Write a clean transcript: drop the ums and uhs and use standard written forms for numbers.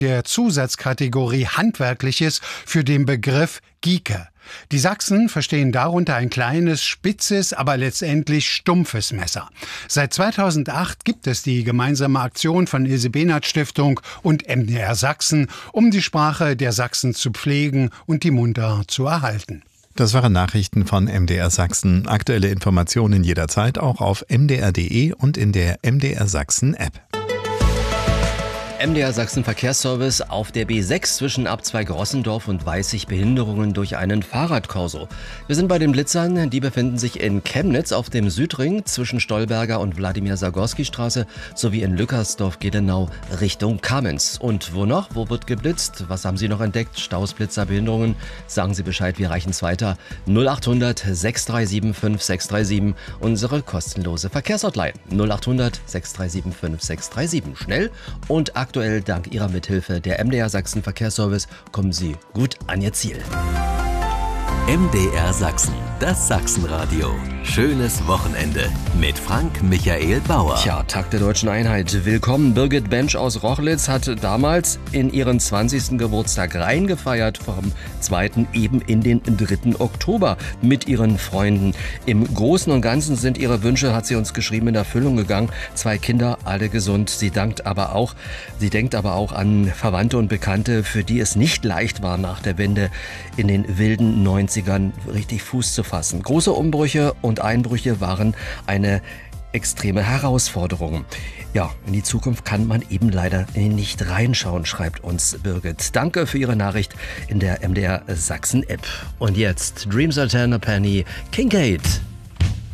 der Zusatzkategorie Handwerkliches für den Begriff Gieke. Die Sachsen verstehen darunter ein kleines, spitzes, aber letztendlich stumpfes Messer. Seit 2008 gibt es die gemeinsame Aktion von Ilse-Behnert-Stiftung und MDR Sachsen, um die Sprache der Sachsen zu pflegen und die Mundart zu erhalten. Das waren Nachrichten von MDR Sachsen. Aktuelle Informationen jederzeit auch auf mdr.de und in der MDR Sachsen App. MDR Sachsen Verkehrsservice auf der B6 zwischen Abzweig Rossendorf und Weißig Behinderungen durch einen Fahrradkorso. Wir sind bei den Blitzern, die befinden sich in Chemnitz auf dem Südring zwischen Stolberger und Wladimir-Sagorski-Straße sowie in Lückersdorf-Gedenau Richtung Kamenz. Und wo noch? Wo wird geblitzt? Was haben Sie noch entdeckt? Staus, Blitzer, Behinderungen? Sagen Sie Bescheid, wir reichen es weiter. 0800 637 5637, unsere kostenlose Verkehrshotline. 0800 637 5637. Schnell und aktuell dank Ihrer Mithilfe der MDR Sachsen Verkehrsservice kommen Sie gut an Ihr Ziel. MDR Sachsen, das Sachsenradio. Schönes Wochenende mit Frank Michael Bauer. Tja, Tag der Deutschen Einheit. Willkommen. Birgit Bensch aus Rochlitz hat damals in ihren 20. Geburtstag reingefeiert, vom 2. eben in den 3. Oktober mit ihren Freunden. Im Großen und Ganzen sind ihre Wünsche, hat sie uns geschrieben, in Erfüllung gegangen. 2 Kinder, alle gesund. Sie denkt aber auch an Verwandte und Bekannte, für die es nicht leicht war, nach der Wende in den wilden 90ern richtig Fuß zu fassen. Große Umbrüche und Einbrüche waren eine extreme Herausforderung. Ja, in die Zukunft kann man eben leider nicht reinschauen, schreibt uns Birgit. Danke für Ihre Nachricht in der MDR Sachsen App. Und jetzt Dreams Are Ten a Penny, Kincaid.